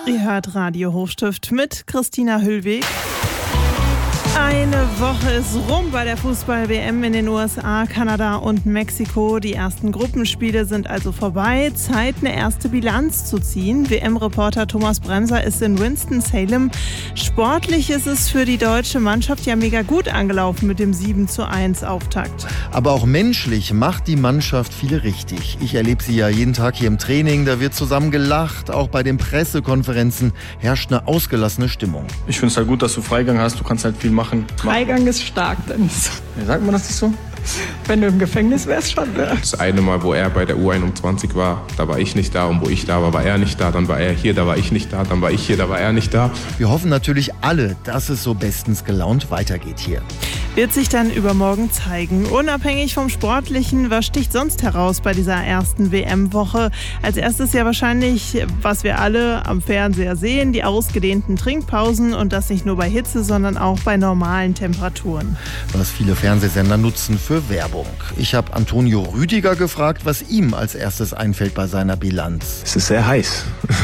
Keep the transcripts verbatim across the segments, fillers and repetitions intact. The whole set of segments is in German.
Ihr hört Radio Hochstift mit Christina Hüllweg. Eine Woche ist rum bei der Fußball-W M in den U S A, Kanada und Mexiko. Die ersten Gruppenspiele sind also vorbei. Zeit, eine erste Bilanz zu ziehen. W M-Reporter Thomas Bremser ist in Winston-Salem. Sportlich ist es für die deutsche Mannschaft ja mega gut angelaufen mit dem sieben zu eins Auftakt. Aber auch menschlich macht die Mannschaft viel richtig. Ich erlebe sie ja jeden Tag hier im Training. Da wird zusammen gelacht. Auch bei den Pressekonferenzen herrscht eine ausgelassene Stimmung. Ich finde es halt gut, dass du Freigang hast. Du kannst halt viel machen. Freigang ist stark, Dennis. Ja, sagt man das nicht so? Wenn du im Gefängnis wärst, schon. Ja. Das eine Mal, wo er bei der U einundzwanzig war, da war ich nicht da. Und wo ich da war, war er nicht da. Dann war er hier, da war ich nicht da. Dann war ich hier, da war er nicht da. Wir hoffen natürlich alle, dass es so bestens gelaunt weitergeht hier. Wird sich dann übermorgen zeigen. Unabhängig vom Sportlichen, was sticht sonst heraus bei dieser ersten W M-Woche? Als erstes ja wahrscheinlich, was wir alle am Fernseher sehen, die ausgedehnten Trinkpausen und das nicht nur bei Hitze, sondern auch bei normalen Temperaturen. Was viele Fernsehsender nutzen für Werbung. Ich habe Antonio Rüdiger gefragt, was ihm als erstes einfällt bei seiner Bilanz. Es ist sehr heiß.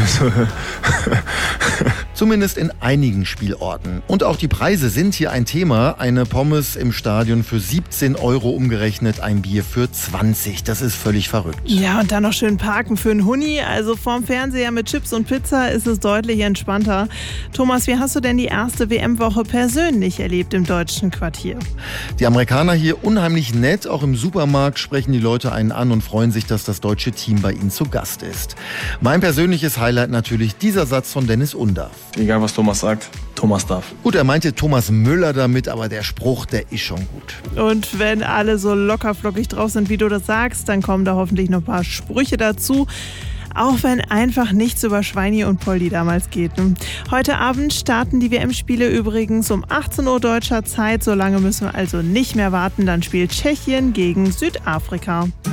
Zumindest in einigen Spielorten. Und auch die Preise sind hier ein Thema. Eine Pommes im Stadion für siebzehn Euro umgerechnet, ein Bier für zwanzig. Das ist völlig verrückt. Ja, und dann noch schön parken für einen Huni. Also vorm Fernseher mit Chips und Pizza ist es deutlich entspannter. Thomas, wie hast du denn die erste W M-Woche persönlich erlebt im deutschen Quartier? Die Amerikaner hier unheimlich nett. Auch im Supermarkt sprechen die Leute einen an und freuen sich, dass das deutsche Team bei ihnen zu Gast ist. Mein persönliches Highlight natürlich dieser Satz von Dennis Undaff. Egal, was Thomas sagt, Thomas darf. Gut, er meinte Thomas Müller damit, aber der Spruch, der ist schon gut. Und wenn alle so lockerflockig drauf sind, wie du das sagst, dann kommen da hoffentlich noch ein paar Sprüche dazu. Auch wenn einfach nichts über Schweini und Poldi damals geht. Heute Abend starten die W M-Spiele übrigens um achtzehn Uhr deutscher Zeit. So lange müssen wir also nicht mehr warten. Dann spielt Tschechien gegen Südafrika.